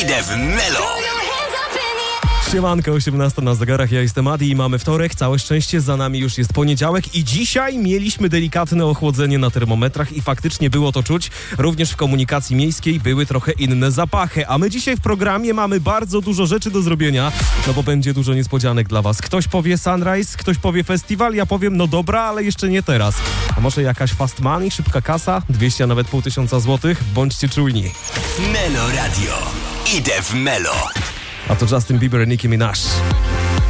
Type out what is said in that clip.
Idę w Melo. Siemanko, 18 na zegarach, ja jestem Adi i mamy wtorek, całe szczęście, za nami już jest poniedziałek i dzisiaj mieliśmy delikatne ochłodzenie na termometrach i faktycznie było to czuć. Również w komunikacji miejskiej były trochę inne zapachy, a my dzisiaj w programie mamy bardzo dużo rzeczy do zrobienia, no bo będzie dużo niespodzianek dla was. Ktoś powie Sunrise, ktoś powie festiwal, ja powiem no dobra, ale jeszcze nie teraz. A może jakaś fast money, szybka kasa, 200, a nawet 500 złotych? Bądźcie czujni. Melo Radio. Idę w Melo. A to Justin Bieber, Nicki Minaj.